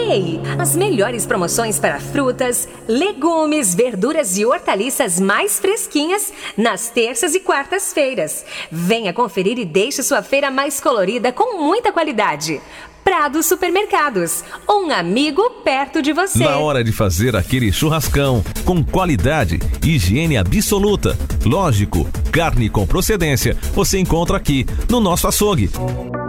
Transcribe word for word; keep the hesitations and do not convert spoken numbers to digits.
Ei, as melhores promoções para frutas, legumes, verduras e hortaliças mais fresquinhas nas terças e quartas-feiras. Venha conferir e deixe sua feira mais colorida com muita qualidade. Prado Supermercados, um amigo perto de você. Na hora de fazer aquele churrascão, com qualidade, higiene absoluta, lógico, carne com procedência, você encontra aqui no nosso açougue.